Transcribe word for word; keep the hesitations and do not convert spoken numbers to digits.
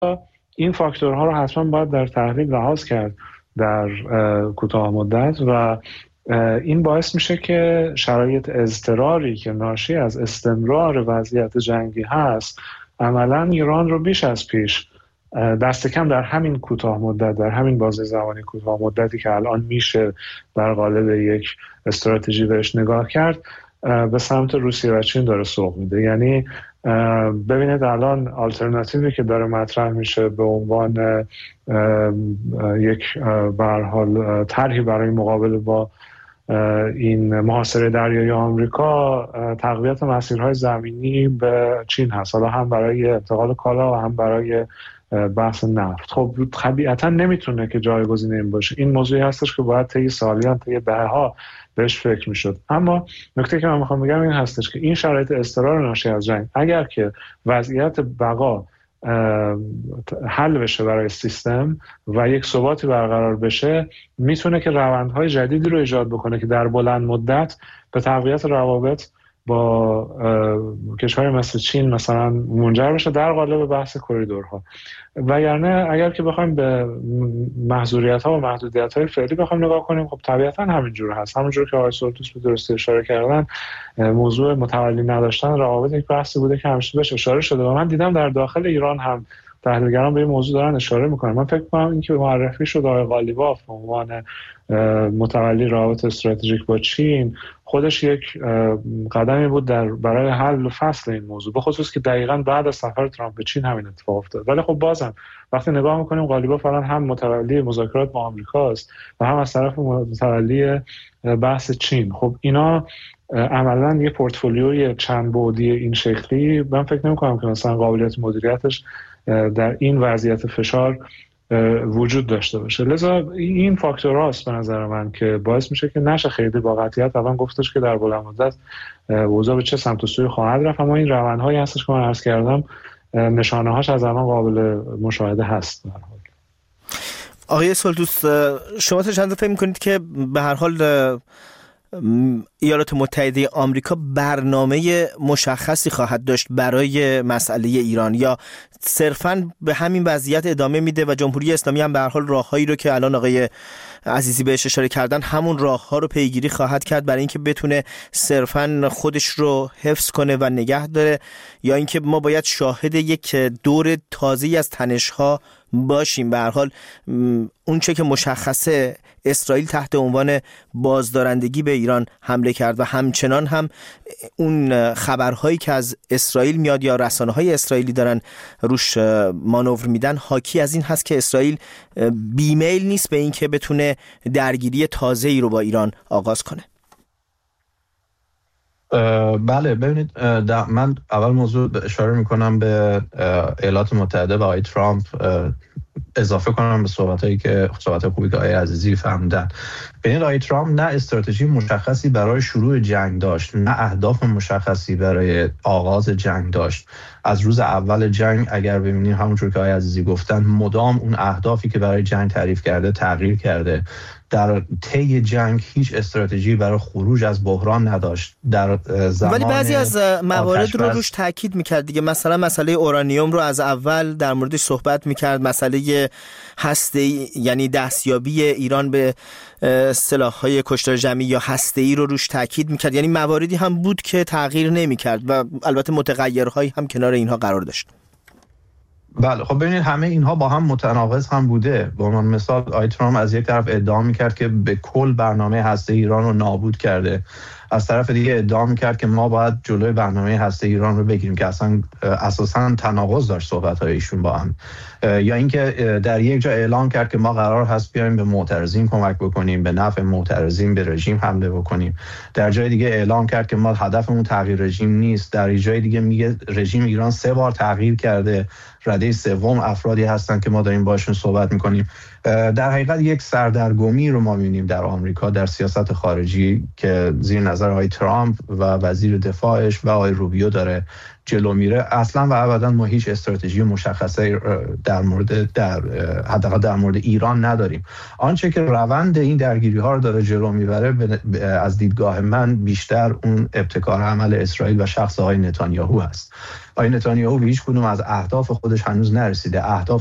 این فاکتورها رو حتما باید در تحلیل لحاظ کرد در کوتاه مدت و این باعث میشه که شرایط اضطراری که ناشی از استمرار وضعیت جنگی هست عملاً ایران رو بیش از پیش دست کم در همین کوتاه مدت، در همین بازه زمانی کوتاه مدتی که الان میشه در قالب یک استراتژی بهش نگاه کرد، به سمت روسیه و چین داره سوق میده. یعنی ببینید الان آلترناتیوی که داره مطرح میشه به عنوان یک به هر حال طرحی برای مقابله با این محاصره دریایی آمریکا تقویت مسیرهای زمینی به چین هست، حالا هم برای انتقال کالا و هم برای بحث نفت. خب طبیعتا نمیتونه که جایگزین این باشه. این موضوعی هستش که باید طی سالیان، طی دهه‌ها بهش فکر میشد. اما نکته که من میخوام بگم این هستش که این شرایط اضطرار ناشی از جنگ اگر که وضعیت بقا حل بشه برای سیستم و یک ثباتی برقرار بشه، میتونه که روندهای جدیدی رو ایجاد بکنه که در بلند مدت به تقویت روابط با کشورهای مثل چین مثلا منجر بشه در قالب بحث کریدورها. و یعنی اگر که بخوایم به محظوریت‌ها و محدودیت‌های فعلی بخوایم نگاه کنیم، خب طبیعتاً همینجور هست. همونجور که آقای سورتوس به درستی اشاره کردن، موضوع متولی نداشتن روابط یک بحثی بوده که همیشه بهش اشاره شده و من دیدم در داخل ایران هم تحلیلگران به این موضوع دارن اشاره میکنن. من فکر کنم این که معرفی شد آقای قالیباف به عنوان متولی روابط استراتژیک با چین خودش یک قدمی بود در برای حل و فصل این موضوع، به خصوص که دقیقاً بعد از سفر ترامپ به چین همین اتفاق افتاد. ولی خب بازم وقتی نگاه میکنیم قالیباف الان هم متولی مذاکرات با آمریکاست و هم از طرف متولی بحث چین. خب اینا عملاً یه پورتفولیوی چند بعدی این شکلی من فکر نمی‌کنم که مثلا قابلیت مدیریتش در این وضعیت فشار وجود داشته باشه. لذا این فاکتورهاست به نظر من که باعث میشه که نشه خیلی با قطعیت الان گفتش که در بلند مدت اوضاع به چه سمت و سوی خواهد رفت، اما این روندهایی هستش که من عرض کردم نشانه‌هاش از الان قابل مشاهده هست. آقای سولتوس، شما تا چند فکر می‌کنید که به هر حال ایالات متحده آمریکا برنامه مشخصی خواهد داشت برای مسئله ایران یا صرفاً به همین وضعیت ادامه میده و جمهوری اسلامی هم به هر حال راههایی رو که الان آقای عزیزی بهش اشاره کردن همون راهها رو پیگیری خواهد کرد برای اینکه بتونه صرفاً خودش رو حفظ کنه و نگه داره، یا اینکه ما باید شاهد یک دور تازه‌ای از تنش‌ها باشیم؟ به هر حال اون چه که مشخصه اسرائیل تحت عنوان بازدارندگی به ایران حمله کرد و همچنان هم اون خبرهایی که از اسرائیل میاد یا رسانه‌های اسرائیلی دارن روش مانور میدن حاکی از این هست که اسرائیل بیمیل نیست به این که بتونه درگیری تازه‌ای رو با ایران آغاز کنه. بله، ببینید من اول موضوع اشاره میکنم به ایالات متحده و آقای ترامپ، اضافه کنم به صحبتایی که صحبت خوبی که آقای عزیزی فرمودن. ببینید آقای ترامپ نه استراتژی مشخصی برای شروع جنگ داشت، نه اهداف مشخصی برای آغاز جنگ داشت. از روز اول جنگ اگر ببینید همونجور که آقای عزیزی گفتن مدام اون اهدافی که برای جنگ تعریف کرده تغییر کرده. در طی جنگ هیچ استراتژی برای خروج از بحران نداشت. در زمان ولی بعضی از موارد رو روش تاکید میکرد دیگه، مثلا مسئله اورانیوم رو از اول در موردش صحبت میکرد، مسئله هسته‌ای یعنی دستیابی ایران به سلاح‌های کشتار جمعی یا هسته‌ای رو روش تاکید میکرد. یعنی مواردی هم بود که تغییر نمیکرد و البته متغیرهایی هم کنار اینها قرار داشت. بله، خب ببینید همه اینها با هم متناقض هم بوده. به عنوان مثال آقای ترامپ از یک طرف ادعا میکرد که به کل برنامه هسته ایران رو نابود کرده، از طرف دیگه ادعا میکرد که ما باید جلوی برنامه هسته ایران رو بگیریم که اصلا اساساً تناقض داشت صحبت‌های ایشون با هم. یا اینکه در یک جا اعلام کرد که ما قرار هست بیایم به معترضین کمک بکنیم، به نفع معترضین به رژیم حمله بکنیم. در جای دیگه اعلام کرد که ما هدفمون تغییر رژیم نیست. در جای دیگه میگه رژیم ایران سه بار تغییر کرده، رده سوم افرادی هستن که ما داریم باشون صحبت میکنیم. در حقیقت یک سردرگمی رو ما می‌بینیم در آمریکا در سیاست خارجی که زیر نظر آقای ترامپ و وزیر دفاعش و آقای روبیو داره جلو میره، اصلا و ابدا ما هیچ استراتژی مشخصه در مورد در حداقل در مورد ایران نداریم. آنچه که روند این درگیری ها رو داره جلو میبره از دیدگاه من بیشتر اون ابتکار عمل اسرائیل و شخص آقای نتانیاهو است. آقای نتانیاهو به هیچ کدوم از اهداف خودش هنوز نرسیده. اهداف